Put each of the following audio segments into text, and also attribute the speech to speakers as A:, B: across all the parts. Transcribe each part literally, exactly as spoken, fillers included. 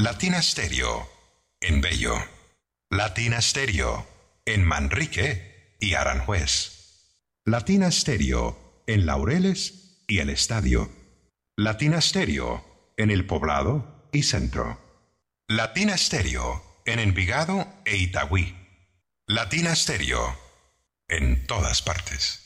A: Latina Stereo en Bello. Latina Stereo en Manrique y Aranjuez. Latina Stereo en Laureles y El Estadio. Latina Stereo en El Poblado y Centro. Latina Stereo en Envigado e Itagüí. Latina Stereo en todas partes.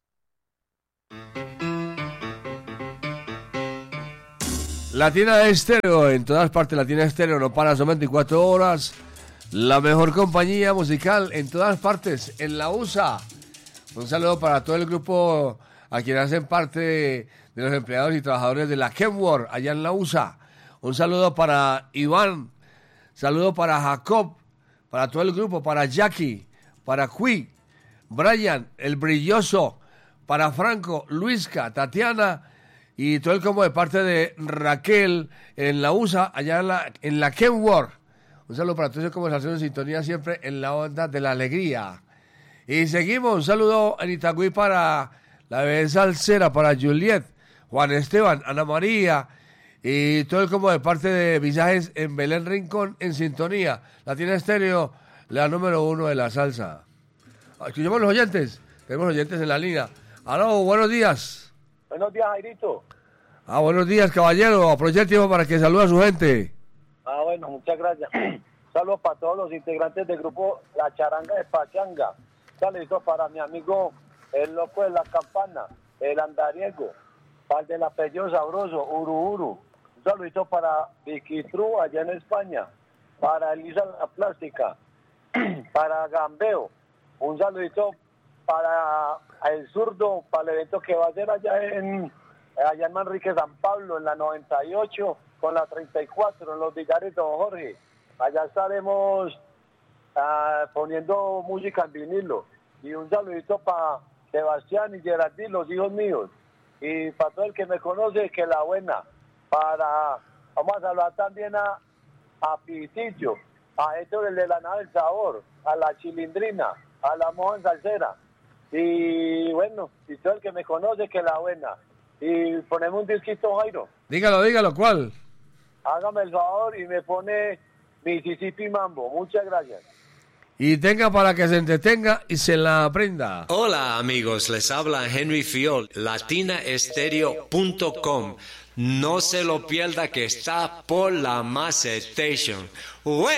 B: Latina Estéreo, en todas partes. Latina Estéreo no para, son veinticuatro horas. La mejor compañía musical en todas partes, en la U S A. Un saludo para todo el grupo a quienes hacen parte de, de los empleados y trabajadores de la Kenworth, allá en la U S A. Un saludo para Iván, saludo para Jacob, para todo el grupo, para Jackie, para Cui, Brian, el brilloso, para Franco, Luisca, Tatiana y todo el combo de parte de Raquel en la U S A, allá en la, en la Kenworth. Un saludo para todos los conversaciones en sintonía siempre en la onda de la alegría. Y seguimos, un saludo en Itagüí para la bebé salsera, para Juliet, Juan Esteban, Ana María y todo el combo de parte de Visajes en Belén Rincón en sintonía. Latina Estéreo, la número uno de la salsa. Escuchemos los oyentes, tenemos oyentes en la línea. Aló, buenos días.
C: Buenos días, Jairito.
B: Ah, buenos días, caballero. Aproveche el tiempo para que salude a su gente.
C: Ah, bueno, muchas gracias. Saludos para todos los integrantes del grupo La Charanga de Pachanga. Saludos para mi amigo el loco de la campana, el andariego, para el del apellido sabroso, Uru Uru. Un saludito para Vicky Tru allá en España, para Elisa la Plástica, para Gambeo. Un saludito para el zurdo, para el evento que va a ser allá en allá en Manrique San Pablo, en la noventa y ocho con la treinta y cuatro, en los Villares Don Jorge. Allá estaremos uh, poniendo música en vinilo. Y un saludito para Sebastián y Geraldine, los hijos míos. Y para todo el que me conoce, que la buena. Para, vamos a saludar también a, a Pitillo, a Héctor el de la nave del sabor, a la Chilindrina, a la Moja Salsera. Y bueno, y todo el que me conoce, que la buena. Y ponemos un disquito, Jairo.
B: Dígalo, dígalo, ¿cuál?
C: Hágame el favor y me pone Mississippi Mambo. Muchas gracias.
B: Y tenga para que se entretenga y se la aprenda.
D: Hola amigos, les habla Henry Fiol, latina estéreo punto com. No se lo pierda que está por la Mass Station. ¡Ué!